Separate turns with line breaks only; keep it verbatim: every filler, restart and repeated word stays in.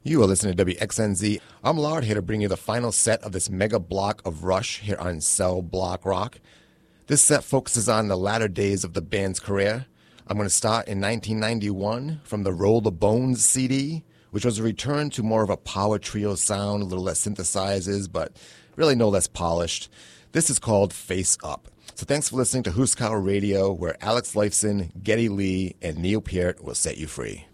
You are listening to W X N Z. I'm Lard, here to bring you the final set of this mega block of Rush here on Cell Block Rock. This set focuses on the latter days of the band's career. I'm going to start in nineteen ninety-one from the Roll the Bones C D, which was a return to more of a power trio sound, a little less synthesizers, but really no less polished. This is called Face Up. So thanks for listening to Huskow Radio, where Alex Lifeson, Geddy Lee, and Neil Peart will set you free.